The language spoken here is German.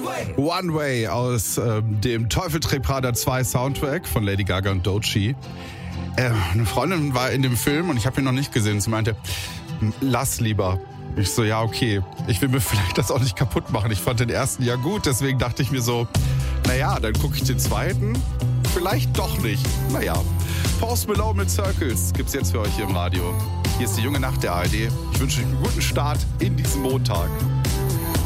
One Way aus dem Teufel trägt Prada 2 Soundtrack von Lady Gaga und Doechii. Eine Freundin war in dem Film und ich habe ihn noch nicht gesehen. Sie meinte, lass lieber. Ich so, ja okay, ich will mir vielleicht das auch nicht kaputt machen. Ich fand den ersten ja gut, deswegen dachte ich mir so, naja, dann gucke ich den zweiten. Vielleicht doch nicht. Naja, Post Malone mit Circles gibt's jetzt für euch hier im Radio. Hier ist die junge Nacht der ARD. Ich wünsche euch einen guten Start in diesen Montag.